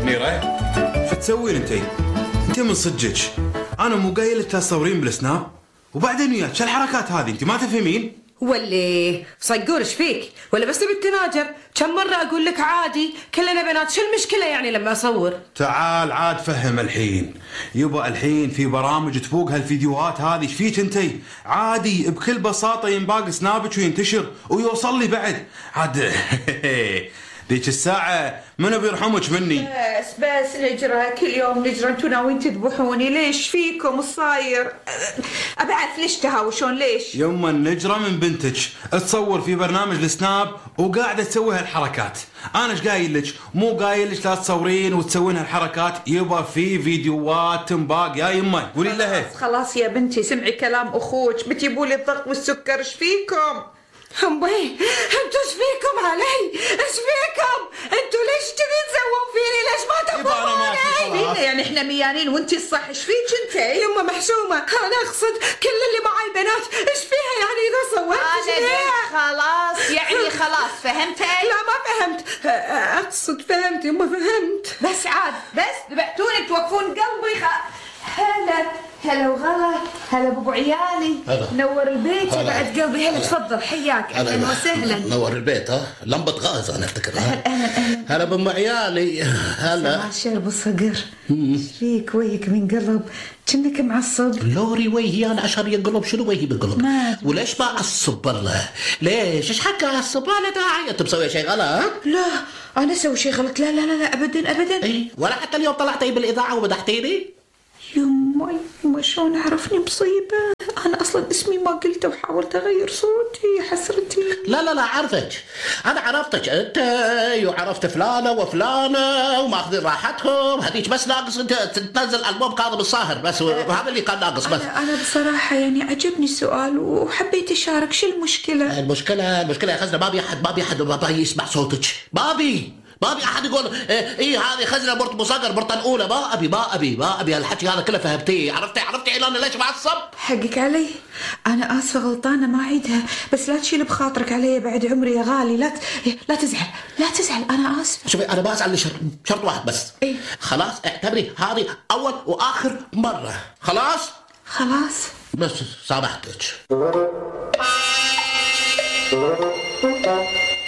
أميرة شو تسوين انتي؟ انتي من صدقك انا مو قايل لك تصورين بالسناب وبعدين وياك شو الحركات هذه انتي ما تفهمين؟ واللي صقور ايش فيك؟ ولا بس تبي التناجر؟ كم مرة اقول لك عادي كلنا بنات، شو المشكلة يعني لما اصور؟ تعال عاد فهم الحين يبا، الحين في برامج تفوق هالفيديوهات هذه، ايش فيك انتي؟ عادي بكل بساطة ينباق سنابك وينتشر ويوصل لي بعد عاد. ذيك الساعة منو بيرحمك مني؟ بس نجرة كل يوم نجرة، انتوا ناويين تذبحوني ليش فيكم الصاير؟ ابى اعرف ليش تهاوشون ليش؟ يما النجرة من بنتك تصور في برنامج السناب وقاعدة تسوي هالحركات، انا ايش قايل لك؟ مو قايل لك لا تصورين وتسوين هالحركات، يبا في فيديوهات تنباق يا يما قولي لها. خلاص يا بنتي سمعي كلام اخوك، بتجيبوا لي الضغط والسكر، ايش فيكم؟ امي انتوا ايش فيكم علي؟ ايش فيكم؟ انتوا ليش تبين تسوون فيني؟ ليش ما تفهموني؟ يعني احنا ميانين وانتي الصح، ايش فيك انتي؟ يما محشومة، انا اقصد كل اللي معي بنات، ايش فيها يعني اذا صورت؟ خلاص يعني خلاص فهمتي؟ لا ما فهمت، اقصد فهمت يما فهمت، بس عاد بس ذبحتوني توقفون قلبي. هلا وغلا، هلا بابو عيالي، نور البيت بعد قلبي. هلا تفضل حياك، اهلا وسهلا. نور البيت. لمبة غاز انا افتكر. اهلا بام عيالي. هلا شرب الصقر. ايش فيك وجهك من قلب؟ كأنك معصب. لوري وجهي انا اشهر ينقلب. شنو وجهي بنقلب؟ وليش ما اعصب بالله؟ ليش ايش حق اعصب؟ لا داعي. انت مسوي شيء غلط؟ لا انا اسوي شيء غلط؟ لا لا لا ابدا ابدا. اي ولا حتى اليوم طلعتي بالاذاعه ومدحتيني؟ يما شلون عرفني مصيبة؟ أنا أصلا اسمي ما قلته وحاولت أغير صوتي، حسرتي. لا عرفتك، أنا عرفتك أنت وعرفت فلانة وفلانة وماخذين راحتهم. هذيك بس ناقص أنت تنزل ألبوم كاظم الصاهر بس، وهذا اللي كان ناقص بس. أنا بصراحة يعني عجبني السؤال وحبيت أشارك. شو المشكلة؟ المشكلة يا خزنة ما بي أحد ما يسمع صوتك. ما بي احد يقول ايه هذه خزنه برت مصغر برتن اولى. ما ابي الحكي هذا كله فهمتيه. عرفتي انا ليش معصب؟ حقك علي، انا اسفه غلطانه ما اعيدها، بس لا تشيل بخاطرك علي بعد عمري يا غالي. لا تزعل انا اسفه. شوفي انا بسأل شرط واحد بس. ايه خلاص اعتبري هذه اول واخر مره. خلاص بس سامحتك.